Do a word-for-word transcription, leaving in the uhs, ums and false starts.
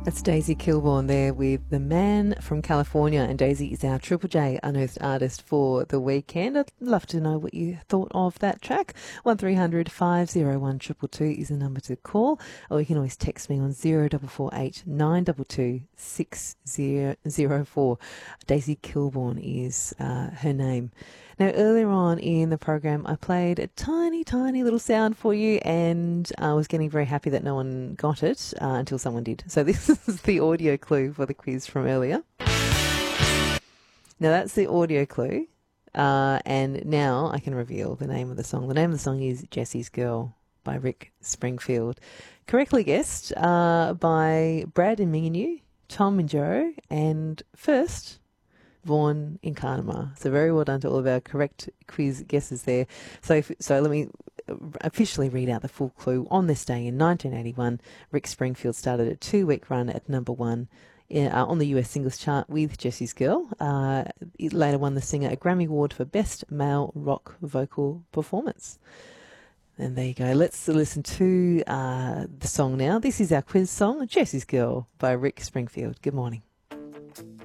That's Daisy Kilborn there with The Man from California, and Daisy is our Triple J Unearthed Artist for the weekend. I'd love to know what you thought of that track. one three hundred five oh one two two two is the number to call, or you can always text me on zero four four eight nine two two six zero zero four. Daisy Kilborn is uh, her name. Now, earlier on in the program, I played a tiny, tiny little sound for you, and I was getting very happy that no one got it uh, until someone did. So this is the audio clue for the quiz from earlier. Now, that's the audio clue, uh, and now I can reveal the name of the song. The name of the song is Jesse's Girl by Rick Springfield. Correctly guessed uh, by Brad and Minginoo, Tom and Joe, and first... Vaughan in Carnamah. So very well done to all of our correct quiz guesses there. So if, so let me officially read out the full clue. On this day in nineteen eighty-one, Rick Springfield started a two-week run at number one in, uh, on the U S singles chart with Jesse's Girl. Uh, it later won the singer a Grammy Award for Best Male Rock Vocal Performance. And there you go. Let's listen to uh, the song now. This is our quiz song, Jesse's Girl by Rick Springfield. Good morning.